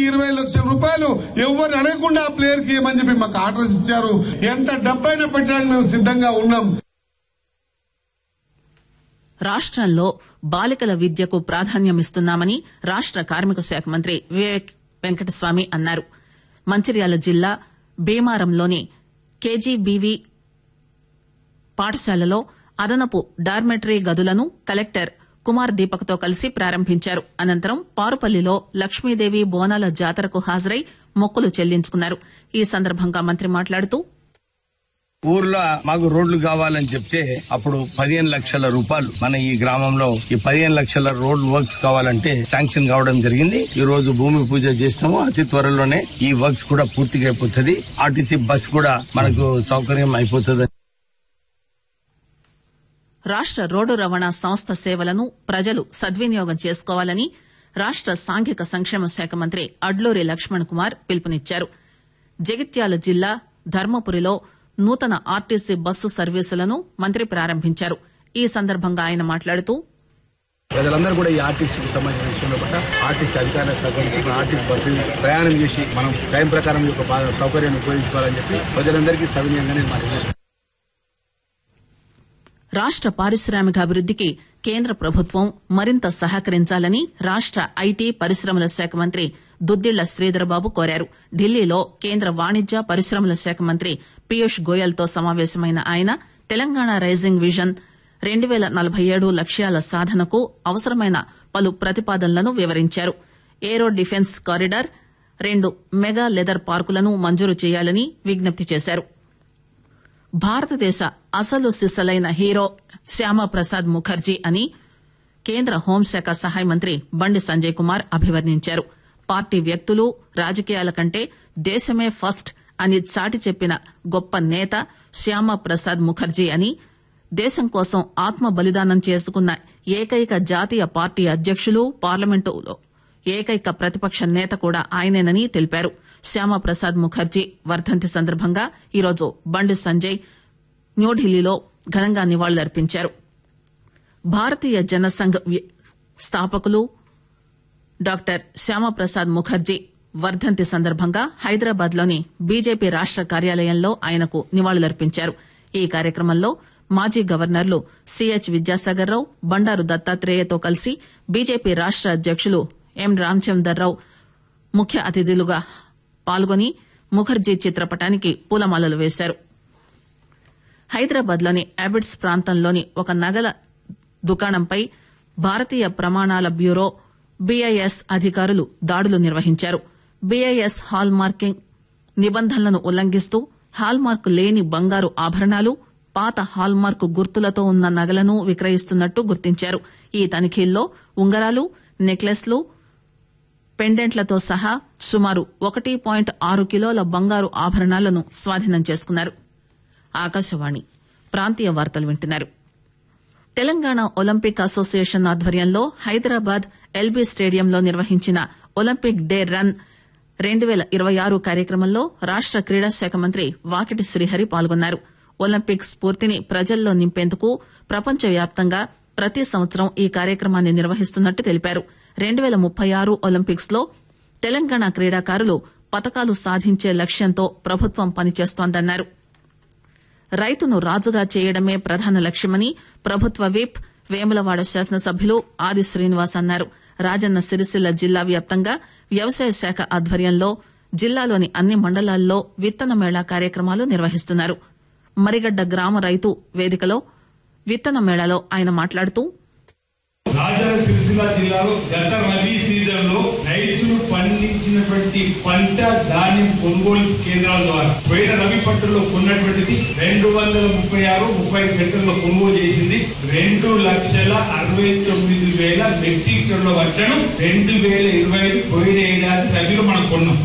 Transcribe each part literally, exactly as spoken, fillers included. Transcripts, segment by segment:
ఇరవై లక్షల రూపాయలు ఎవరు అడగకుండా ఆ ప్లేయర్ కి ఇవ్వమని చెప్పి మాకు ఆర్డర్స్ ఇచ్చారు. ఎంత డబ్బైనా పెట్టడానికి మేము సిద్ధంగా ఉన్నాం. రాష్టంలో బాలికల విద్యకు ప్రాధాన్యమిస్తున్నామని రాష్ట కార్మిక శాఖ మంత్రి వివేక్ వెంకటస్వామి అన్నారు. మంచిర్యాల జిల్లా భీమారంలోని కేజీబీవీ పాఠశాలలో అదనపు డార్మెటరీ గదులను కలెక్టర్ కుమార్ దీపక్ తో కలిసి ప్రారంభించారు. అనంతరం పారుపల్లిలో లక్ష్మీదేవి బోనాల జాతరకు హాజరై మొక్కులు చెల్లించుకున్నారు. ఈ సందర్భంగా మంత్రి మాట్లాడుతూ, ఊర్లో మాకు రోడ్లు కావాలని చెప్తే అప్పుడు పదిహేను లక్షల రూపాయలు మన ఈ గ్రామంలో ఈ పదిహేను లక్షల రోడ్ వర్క్స్ కావాలంటే శాంక్షన్ కావడం జరిగింది. ఈ రోజు భూమి పూజ చేస్తాము. అతి త్వరలోనే ఈ వర్క్స్ కూడా పూర్తిగా అయిపోతుంది. ఆర్టీసీ బస్ కూడా మనకు సౌకర్యం అయిపోతుంది. రాష్ట రోడ్డు రవాణా సంస్థ సేవలను ప్రజలు సద్వినియోగం చేసుకోవాలని రాష్ట సాంఘిక సంక్షేమ శాఖ మంత్రి అడ్లూరి లక్ష్మణ్ కుమార్ పిలుపునిచ్చారు. జగిత్యాల జిల్లా ధర్మపురిలో నూతన ఆర్టీసీ బస్సు సర్వీసులను మంత్రి ప్రారంభించారు. ఈ సందర్భంగా ఆయన మాట్లాడుతూ, ప్రజలందరూ కూడా ఈ ఆర్టీసీకి సంబంధించిన విషయంలో కూడా ఆర్టీసీ అధికారుల సహకరించి ఆర్టీసీ బస్సు ప్రయాణం చేసి మనం టైం ప్రకారం యొక్క సౌకర్యాన్ని ఉపయోగించుకోవాలని చెప్పి ప్రజలందరికీ సవినీయంగానే మనం చేస్తాం. రాష్ట పారిశ్రామికాభివృద్దికి కేంద్ర ప్రభుత్వం మరింత సహకరించాలని రాష్ట ఐటీ పరిశ్రమల శాఖ మంత్రి దుద్దిళ్ల శ్రీధరబాబు కోరారు. ఢిల్లీలో కేంద్ర వాణిజ్య పరిశ్రమల శాఖ మంత్రి పీయూష్ గోయల్ తో సమావేశమైన ఆయన తెలంగాణ రైజింగ్ విజన్ రెండు పేల నలభై ఏడు లక్ష్యాల సాధనకు అవసరమైన పలు ప్రతిపాదనలను వివరించారు. ఏరో డిఫెన్స్ కారిడార్, రెండు మెగా లెదర్ పార్కులను మంజూరు చేయాలని విజ్ఞప్తి చేశారు. భారతదేశ అసలు సిసలైన హీరో శ్యామప్రసాద్ ముఖర్జీ అని కేంద్ర హోంశాఖ సహాయ మంత్రి బండి సంజయ్ కుమార్ అభివర్ణించారు. పార్టీ వ్యక్తులు, రాజకీయాల కంటే దేశమే ఫస్ట్ అని చాటి చెప్పిన గొప్ప నేత శ్యామప్రసాద్ ముఖర్జీ అని, దేశం కోసం ఆత్మ బలిదానం చేసుకున్న ఏకైక జాతీయ పార్టీ అధ్యకులు, పార్లమెంటులో ఏకైక ప్రతిపక్ష నేత కూడా ఆయనేనని తెలిపారు. శ్యామప్రసాద్ ముఖర్జీ వర్ధంతి సందర్భంగా ఈరోజు బండి సంజయ్ న్యూఢిల్లీలో ఘనంగా నివాళులర్పించారు. భారతీయ జనసంఘ్ స్థాపకులు డాక్టర్ శ్యామప్రసాద్ ముఖర్జీ వర్ధంతి సందర్భంగా హైదరాబాద్ లోని బీజేపీ రాష్ట కార్యాలయంలో ఆయనకు నివాళులర్పించారు. ఈ కార్యక్రమంలో మాజీ గవర్నర్లు సిహెచ్ విద్యాసాగర్ రావు, బండారు దత్తాత్రేయతో కలిసి బీజేపీ రాష్ట అధ్యకులు ఎం రామచందర్రావు ముఖ్య అతిథులుగా పాల్గొని ముఖర్జీ చిత్రపటానికి పూలమాలలు వేశారు. హైదరాబాద్ లోని అబిడ్స్ ప్రాంతంలోని ఒక నగల దుకాణంపై భారతీయ ప్రమాణాల బ్యూరో బీఐఎస్ అధికారులు దాడులు నిర్వహించారు. బీఐఎస్ హాల్ మార్కింగ్ నిబంధనలను ఉల్లంఘిస్తూ హాల్ మార్క్ లేని బంగారు ఆభరణాలు, పాత హాల్ మార్క్ గుర్తులతో ఉన్న నగలను విక్రయిస్తున్నట్టు గుర్తించారు. ఈ తనిఖీల్లో ఉంగరాలు, నెక్లెస్లు, పెండెంట్లతో సహా సుమారు ఒకటి పాయింట్ ఆరు కిలోల బంగారు ఆభరణాలను స్వాధీనం చేసుకున్నారు. ఆకాశవాణి ప్రాంతీయ వార్తలు వింటున్నారు. తెలంగాణ ఒలింపిక్ అసోసియేషన్ ఆధ్వర్యంలో హైదరాబాద్ ఎల్బీ స్టేడియంలో నిర్వహించిన ఒలింపిక్ డే రన్ రెండు పేల ఇరవై ఆరు కార్యక్రమంలో రాష్ట క్రీడా శాఖ మంత్రి వాకిటి శ్రీహరి పాల్గొన్నారు. ఒలింపిక్ స్ఫూర్తిని ప్రజల్లో నింపేందుకు ప్రపంచవ్యాప్తంగా ప్రతి సంవత్సరం ఈ కార్యక్రమాన్ని నిర్వహిస్తున్నట్టు తెలిపారు. రెండు పేల ముప్పై ఆరు ఒలింపిక్స్ లో తెలంగాణ క్రీడాకారులు పతకాలు సాధించే లక్ష్యంతో ప్రభుత్వం పనిచేస్తోందన్నారు. రైతును రాజుగా చేయడమే ప్రధాన లక్ష్యమని ప్రభుత్వ విప్ వేములవాడ శాసనసభ్యులు ఆది శ్రీనివాస్ అన్నారు. రాజన్న సిరిసిల్ల జిల్లా వ్యాప్తంగా వ్యవసాయ శాఖ ఆధ్వర్యంలో జిల్లాలోని అన్ని మండలాల్లో విత్తన మేళా కార్యక్రమాలు నిర్వహిస్తున్నారు. మరిగడ్డ గ్రామ రైతు వేదికలో విత్తన మేళాలో ఆయన మాట్లాడుతూ, రాజన్న సిరిసిల్ల జిల్లాలో గత రబీ సీజన్ లో రైతులు పండించినటువంటి పంట ధాన్యం కొనుగోలు కేంద్రాల ద్వారా పోయిన రబీ పంటల్లో కొన్నటువంటిది రెండు వందల ముప్పై ఆరు ముప్పై సెంటర్లో కొనుగోలు చేసింది. రెండు లక్షల అరవై తొమ్మిది వేల మెట్రిక్ టన్నుల వడ్లను రెండు వేల ఇరవై ఐదు పోయిన ఏడాది రబీలో మనం కొన్నాం.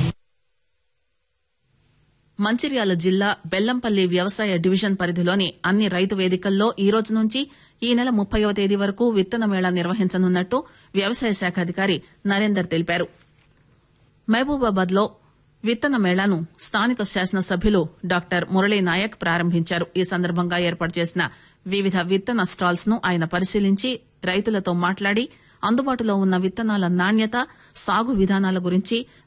మంచిర్యాల జిల్లా బెల్లంపల్లి వ్యవసాయ డివిజన్ పరిధిలోని అన్ని రైతు వేదికల్లో ఈ రోజు నుంచి ఈ నెల ముప్పైవ తేదీ వరకు విత్తన మేళా నిర్వహించనున్నట్టు వ్యవసాయ శాఖ అధికారి నరేందర్ తెలిపారు. మహబూబాబాద్ లో విత్తన మేళాను స్థానిక శాసనసభ్యులు డాక్టర్ మురళీ నాయక్ ప్రారంభించారు. ఈ సందర్భంగా ఏర్పాటు చేసిన వివిధ విత్తన స్టాల్స్ ను ఆయన పరిశీలించి రైతులతో మాట్లాడి అందుబాటులో ఉన్న విత్తనాల నాణ్యత, సాగు విధానాల గురించి